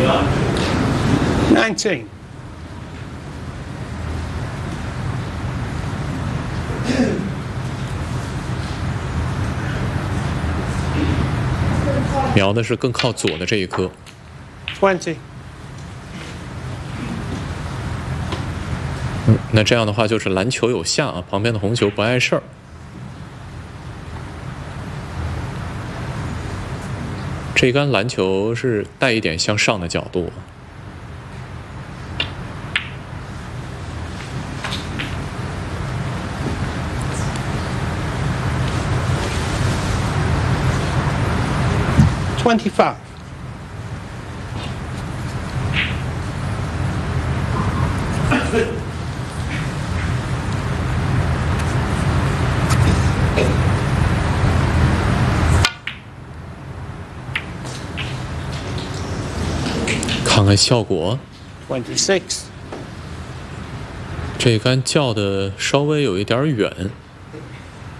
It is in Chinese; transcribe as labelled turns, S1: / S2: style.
S1: 19.
S2: 瞄的是更靠左的这一颗。
S1: 20.
S2: 那这样的话就是蓝球有下啊，旁边的红球不碍事儿。这一杆蓝球是带一点向上的角度。
S1: 25.
S2: 看看效果。
S1: 26.
S2: 这杆叫的稍微有一点远。